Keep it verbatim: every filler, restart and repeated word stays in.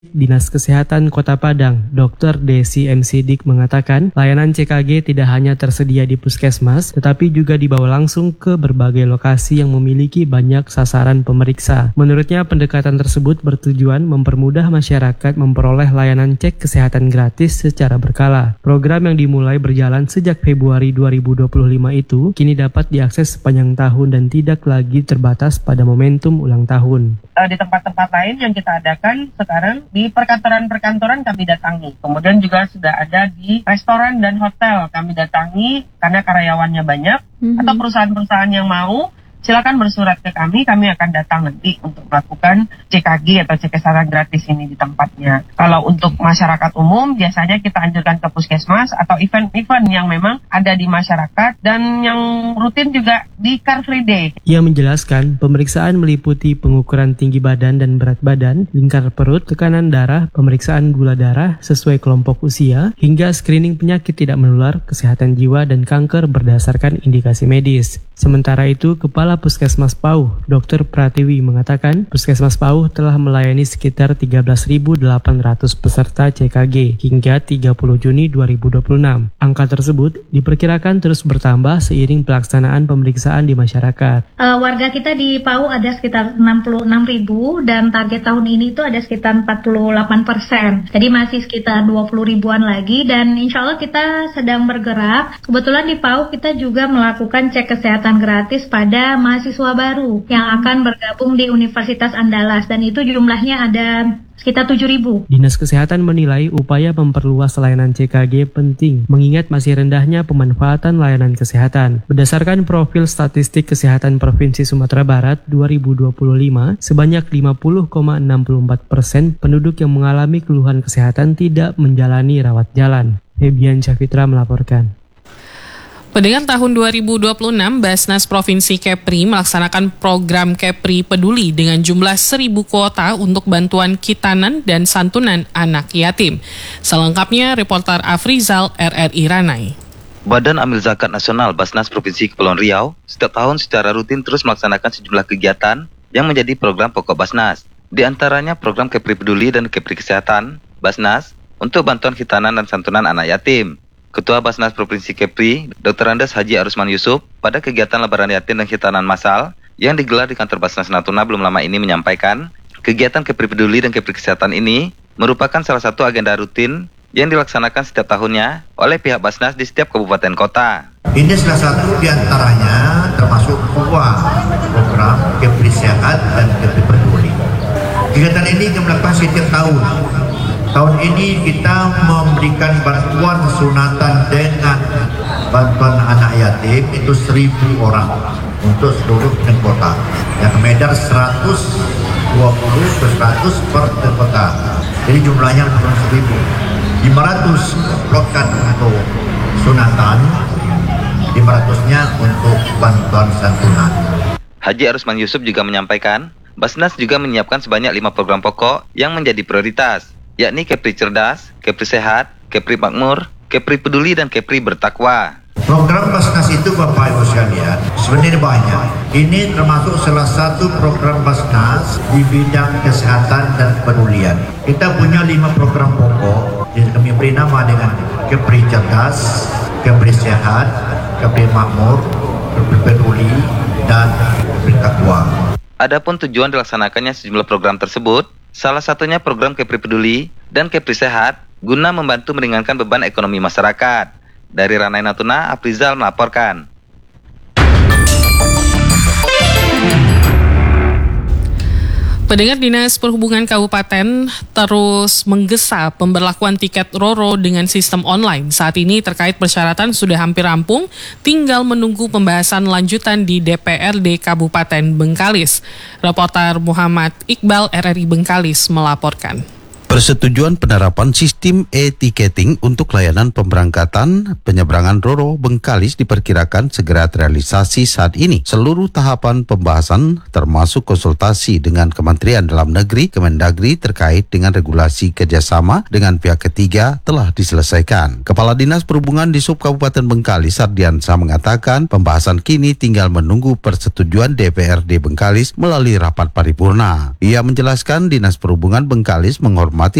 Dinas Kesehatan Kota Padang, dokter Desi M. Sidik mengatakan layanan C K G tidak hanya tersedia di puskesmas, tetapi juga dibawa langsung ke berbagai lokasi yang memiliki banyak sasaran pemeriksa. Menurutnya, pendekatan tersebut bertujuan mempermudah masyarakat memperoleh layanan cek kesehatan gratis secara berkala. Program yang dimulai berjalan sejak Februari dua ribu dua puluh lima itu kini dapat diakses sepanjang tahun dan tidak lagi terbatas pada momentum ulang tahun. Di tempat-tempat lain yang kita adakan sekarang, di perkantoran-perkantoran kami datangi. Kemudian juga sudah ada di restoran dan hotel kami datangi karena karyawannya banyak. Mm-hmm. Atau perusahaan-perusahaan yang mau, silakan bersurat ke kami, kami akan datang nanti untuk melakukan C K G atau cek kesehatan gratis ini di tempatnya. Kalau untuk masyarakat umum, biasanya kita anjurkan ke puskesmas atau event-event yang memang ada di masyarakat dan yang rutin juga di Car Free Day. Ia menjelaskan pemeriksaan meliputi pengukuran tinggi badan dan berat badan, lingkar perut, tekanan darah, pemeriksaan gula darah sesuai kelompok usia, hingga screening penyakit tidak menular, kesehatan jiwa dan kanker berdasarkan indikasi medis. Sementara itu, Kepala Puskesmas Pauh, dokter Pratiwi mengatakan Puskesmas Pauh telah melayani sekitar tiga belas ribu delapan ratus peserta C K G hingga tiga puluh Juni dua ribu dua puluh enam. Angka tersebut diperkirakan terus bertambah seiring pelaksanaan pemeriksaan di masyarakat. Uh, warga kita di Pauh ada sekitar enam puluh enam ribu dan target tahun ini itu ada sekitar empat puluh delapan persen. Jadi masih sekitar dua puluh ribuan lagi dan insya Allah kita sedang bergerak. Kebetulan di Pauh kita juga melakukan cek kesehatan gratis pada mahasiswa baru yang akan bergabung di Universitas Andalas dan itu jumlahnya ada sekitar tujuh ribu. Dinas Kesehatan menilai upaya memperluas layanan C K G penting mengingat masih rendahnya pemanfaatan layanan kesehatan. Berdasarkan profil statistik kesehatan Provinsi Sumatera Barat dua ribu dua puluh lima, sebanyak lima puluh koma enam empat persen penduduk yang mengalami keluhan kesehatan tidak menjalani rawat jalan. Febian Syafitra melaporkan. Pendengar, tahun dua ribu dua puluh enam, Basnas Provinsi Kepri melaksanakan program Kepri Peduli dengan jumlah seribu kuota untuk bantuan kitanan dan santunan anak yatim. Selengkapnya, reporter Afrizal R R I Ranai. Badan Amil Zakat Nasional Basnas Provinsi Kepulauan Riau setiap tahun secara rutin terus melaksanakan sejumlah kegiatan yang menjadi program pokok Basnas. Di antaranya program Kepri Peduli dan Kepri Kesehatan Basnas untuk bantuan kitanan dan santunan anak yatim. Ketua Basnas Provinsi Kepri, dokter Andes Haji Arusman Yusuf, pada kegiatan lebaran yatim dan khitanan massal yang digelar di kantor Basnas Natuna belum lama ini menyampaikan, kegiatan Kepri Peduli dan Kepri Kesehatan ini merupakan salah satu agenda rutin yang dilaksanakan setiap tahunnya oleh pihak Basnas di setiap kabupaten kota. Ini salah satu di antaranya termasuk dua program Kepri Sehat dan Kepri Peduli. Kegiatan ini dilakukan setiap tahun. Tahun ini kita memberikan bantuan sunatan dengan bantuan anak yatim itu seribu orang untuk seluruh kota. Yang medar seratus dua puluh ke seratus per kota. Jadi jumlahnya seribu. lima ratus blokkan untuk sunatan, lima ratusnya untuk bantuan santunan. Haji Arusman Yusuf juga menyampaikan, Basnas juga menyiapkan sebanyak lima program pokok yang menjadi prioritas, yakni Kepri Cerdas, Kepri Sehat, Kepri Makmur, Kepri Peduli, dan Kepri Bertakwa. Program Basnas itu Bapak Ibu sekalian sebenarnya banyak. Ini termasuk salah satu program Basnas di bidang kesehatan dan pedulian. Kita punya lima program pokok yang kami beri nama dengan Kepri Cerdas, Kepri Sehat, Kepri Makmur, Kepri Peduli, dan Kepri Bertakwa. Adapun tujuan dilaksanakannya sejumlah program tersebut, salah satunya program Kepri Peduli dan Kepri Sehat guna membantu meringankan beban ekonomi masyarakat. Dari Ranai Natuna, Afrizal melaporkan. Pendengar, Dinas Perhubungan Kabupaten terus menggesa pemberlakuan tiket Roro dengan sistem online. Saat ini terkait persyaratan sudah hampir rampung, tinggal menunggu pembahasan lanjutan di D P R D Kabupaten Bengkalis. Reporter Muhammad Iqbal R R I Bengkalis melaporkan. Persetujuan penerapan sistem e-ticketing untuk layanan pemberangkatan penyeberangan Roro Bengkalis diperkirakan segera terrealisasi saat ini. Seluruh tahapan pembahasan termasuk konsultasi dengan Kementerian Dalam Negeri, Kemendagri terkait dengan regulasi kerjasama dengan pihak ketiga telah diselesaikan. Kepala Dinas Perhubungan di Sub Kabupaten Bengkalis, Sardiansa, mengatakan pembahasan kini tinggal menunggu persetujuan D P R D Bengkalis melalui rapat paripurna. Ia menjelaskan Dinas Perhubungan Bengkalis menghormati